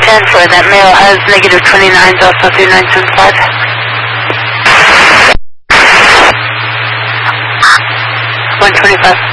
10-4, that male has negative 29s, also 3975. 125.